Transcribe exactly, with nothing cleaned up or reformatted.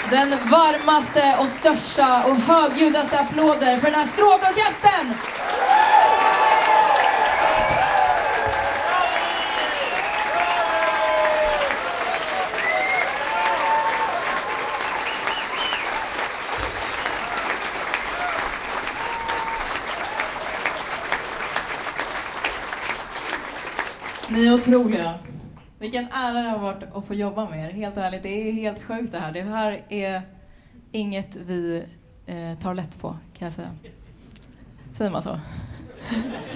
Den varmaste och största och högljudaste applåder för den här stråkorkestern! Ni är otroliga. Vilken ära det har varit att få jobba med er. Helt ärligt, det är helt sjukt det här. Det här är inget vi eh, tar lätt på, kan jag säga. Säger man så?